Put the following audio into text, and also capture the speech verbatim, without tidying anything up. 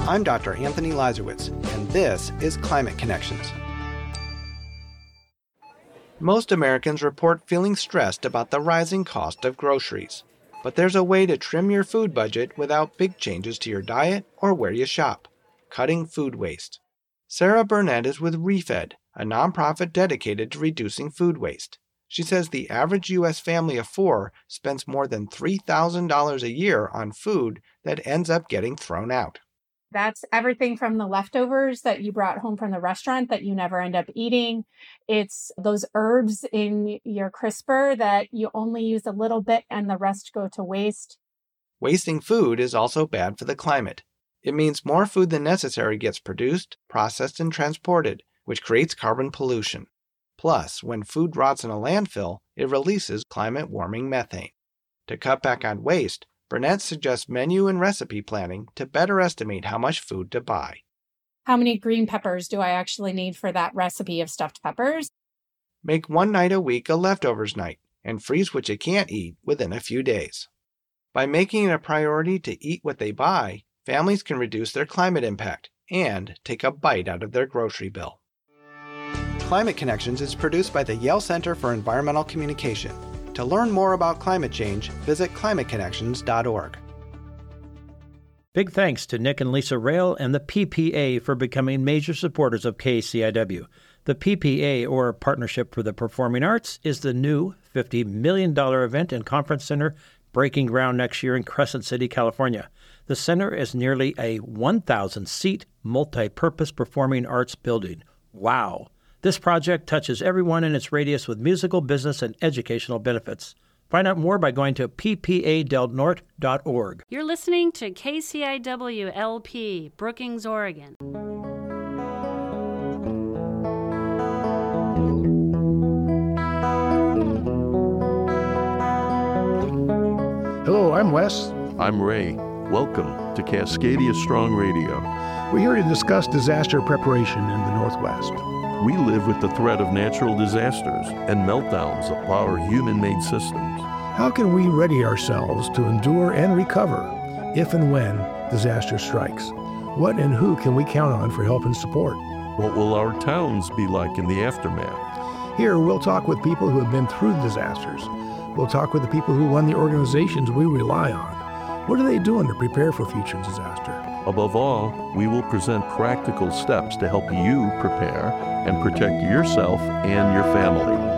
I'm Doctor Anthony Lazarowitz, and this is Climate Connections. Most Americans report feeling stressed about the rising cost of groceries. But there's a way to trim your food budget without big changes to your diet or where you shop: cutting food waste. Sarah Burnett is with ReFed, a nonprofit dedicated to reducing food waste. She says the average U S family of four spends more than three thousand dollars a year on food that ends up getting thrown out. That's everything from the leftovers that you brought home from the restaurant that you never end up eating. It's those herbs in your crisper that you only use a little bit and the rest go to waste. Wasting food is also bad for the climate. It means more food than necessary gets produced, processed, and transported, which creates carbon pollution. Plus, when food rots in a landfill, it releases climate-warming methane. To cut back on waste, Burnett suggests menu and recipe planning to better estimate how much food to buy. How many green peppers do I actually need for that recipe of stuffed peppers? Make one night a week a leftovers night and freeze what you can't eat within a few days. By making it a priority to eat what they buy, families can reduce their climate impact and take a bite out of their grocery bill. Climate Connections is produced by the Yale Center for Environmental Communication. To learn more about climate change, visit climate connections dot org. Big thanks to Nick and Lisa Rail and the P P A for becoming major supporters of K C I W. The P P A, or Partnership for the Performing Arts, is the new fifty million dollars event and conference center breaking ground next year in Crescent City, California. The center is nearly a one thousand seat multi-purpose performing arts building. Wow! This project touches everyone in its radius with musical, business, and educational benefits. Find out more by going to p p a del norte dot org. You're listening to K C I W L P, Brookings, Oregon. Hello, I'm Wes. I'm Ray. Welcome to Cascadia Strong Radio. We're here to discuss disaster preparation in the Northwest. We live with the threat of natural disasters and meltdowns of our human-made systems. How can we ready ourselves to endure and recover if and when disaster strikes? What and who can we count on for help and support? What will our towns be like in the aftermath? Here, we'll talk with people who have been through disasters. We'll talk with the people who run the organizations we rely on. What are they doing to prepare for future disaster? Above all, we will present practical steps to help you prepare and protect yourself and your family.